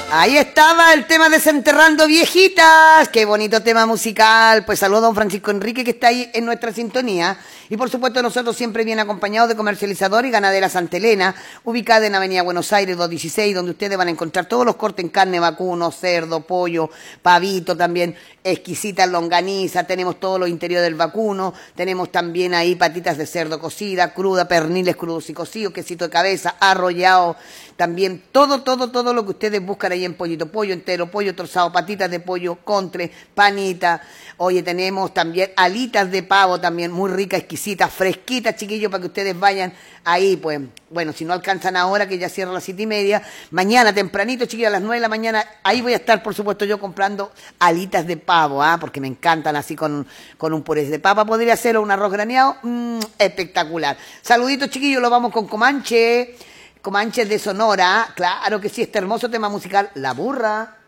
Ahí estaba el tema Desenterrando Viejitas. Qué bonito tema musical. Pues saludo a don Francisco Enrique, que está ahí en nuestra sintonía. Y por supuesto nosotros siempre bien acompañados de Comercializador y Ganadera Santa Elena, ubicada en Avenida Buenos Aires 216, donde ustedes van a encontrar todos los cortes en carne, vacuno, cerdo, pollo, pavito también, exquisitas longaniza, tenemos todo lo interior del vacuno, tenemos también ahí patitas de cerdo cocida, cruda, perniles crudos y cocidos, quesito de cabeza, arrollado, también todo lo que ustedes buscan ahí en Pollito, pollo entero, pollo trozado, patitas de pollo, contre, panita. Oye, tenemos también alitas de pavo también, muy ricas, exquisitas, fresquitas, chiquillos, para que ustedes vayan ahí, pues, bueno, si no alcanzan ahora, que ya cierra a las 7:30, mañana tempranito, chiquillos, a las 9 de la mañana, ahí voy a estar, por supuesto, yo comprando alitas de pavo, porque me encantan así con un puré de papa, podría hacerlo, un arroz graneado, espectacular. Saluditos, chiquillos, lo vamos con Comanche de Sonora, claro que sí, este hermoso tema musical, La Burra.